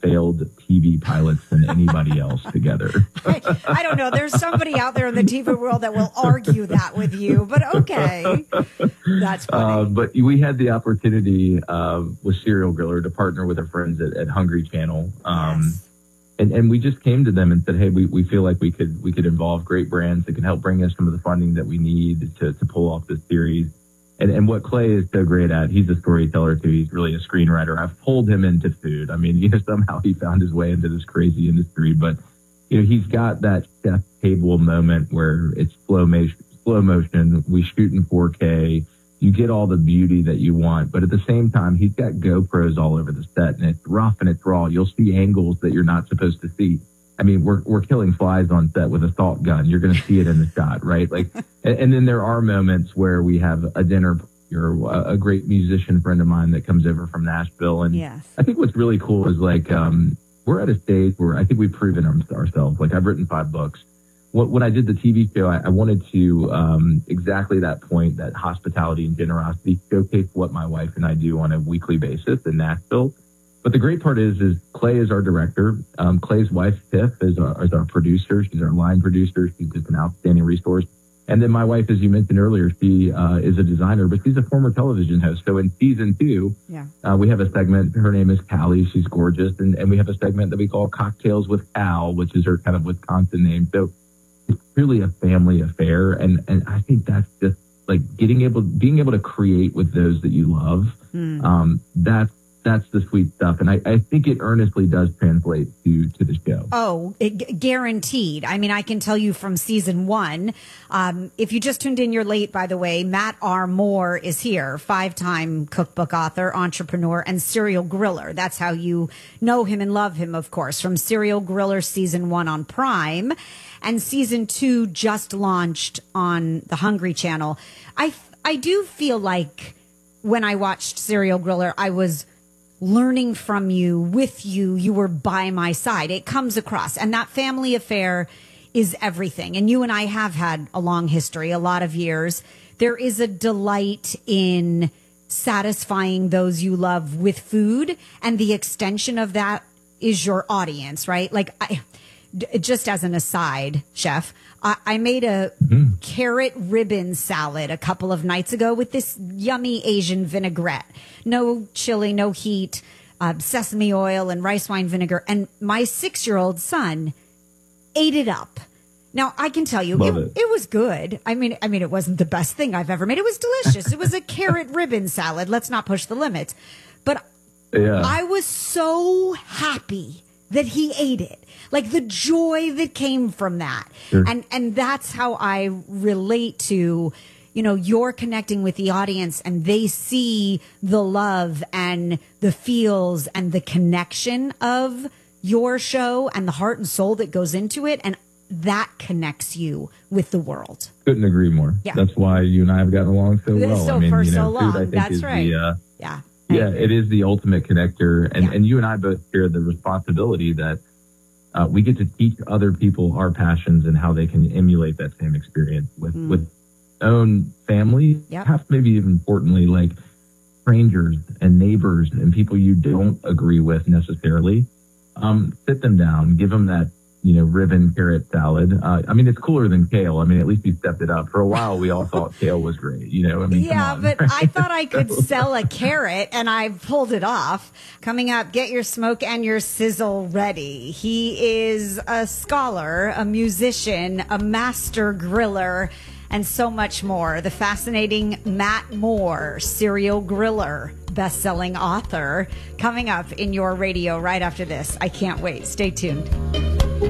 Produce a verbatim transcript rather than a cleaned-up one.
failed T V pilots than anybody else together. I, I don't know. There's somebody out there in the T V world that will argue that with you, but okay. That's funny. Uh, but we had the opportunity uh, with Serial Griller to partner with our friends at, at Hungry Channel. Um, yes. And, and we just came to them and said, hey, we, we feel like we could we could involve great brands that can help bring us some of the funding that we need to, to pull off this series. And and what Clay is so great at, he's a storyteller too. He's really a screenwriter. I've pulled him into food. I mean, you know, somehow he found his way into this crazy industry. But, you know, he's got that chef table moment where it's slow motion, slow motion. We shoot in four K. You get all the beauty that you want. But at the same time, he's got GoPros all over the set, and it's rough and it's raw. You'll see angles that you're not supposed to see. I mean, we're we're killing flies on set with a salt gun. You're going to see it in the shot, right? Like, and, and then there are moments where we have a dinner or a great musician friend of mine that comes over from Nashville. And yes. I think what's really cool is like, um, we're at a stage where I think we've proven our, ourselves. Like, I've written five books. When I did the T V show, I, I wanted to, um, exactly that point, that hospitality and generosity, showcase what my wife and I do on a weekly basis in Nashville. But the great part is, is Clay is our director. Um, Clay's wife, Tiff, is our, is our producer. She's our line producer. She's just an outstanding resource. And then my wife, as you mentioned earlier, she uh, is a designer, but she's a former television host. So in season two, yeah. uh, we have a segment. Her name is Callie. She's gorgeous. And, and we have a segment that we call Cocktails with Cal, which is her kind of Wisconsin name. So it's really a family affair. And, and I think that's just like getting able, being able to create with those that you love. Mm. Um, that's, That's the sweet stuff. And I, I think it earnestly does translate to, to the show. Oh, it, guaranteed. I mean, I can tell you from season one, um, if you just tuned in, you're late, by the way, Matt R. Moore is here, five-time cookbook author, entrepreneur, and serial griller. That's how you know him and love him, of course, from Serial Griller season one on Prime. And season two just launched on the Hungry Channel. I, I do feel like when I watched Serial Griller, I was learning from you, with you, you were by my side. It comes across. And that family affair is everything. And you and I have had a long history, a lot of years. There is a delight in satisfying those you love with food. And the extension of that is your audience, right? Like, I, just as an aside, Chef, I, I made a mm. carrot ribbon salad a couple of nights ago with this yummy Asian vinaigrette. No chili, no heat, uh, sesame oil and rice wine vinegar. And my six-year-old son ate it up. Now, I can tell you, it, it. it was good. I mean, I mean, it wasn't the best thing I've ever made. It was delicious. It was a carrot ribbon salad. Let's not push the limits. But yeah. I was so happy that he ate it. Like the joy that came from that. Sure. And and that's how I relate to, you know, you're connecting with the audience and they see the love and the feels and the connection of your show and the heart and soul that goes into it. And that connects you with the world. Couldn't agree more. Yeah. That's why you and I have gotten along so well. So I mean, for you know, so long. food, I think, That's is right. The, uh, yeah. Yeah, it is the ultimate connector. And, Yeah. and you and I both share the responsibility that uh, we get to teach other people our passions and how they can emulate that same experience with, Mm. with own family. Yep. Perhaps maybe even importantly, like strangers and neighbors and people you don't agree with necessarily. Um, sit them down, give them that, you know, ribbon carrot salad. Uh, I mean, it's cooler than kale. I mean, at least you stepped it up. For a while, we all thought kale was great. You know, I mean, Yeah, come on. but I thought I could sell a carrot and I pulled it off. Coming up, get your smoke and your sizzle ready. He is a scholar, a musician, a master griller, and so much more. The fascinating Matt Moore, serial griller, best-selling author, coming up in your radio right after this. I can't wait. Stay tuned.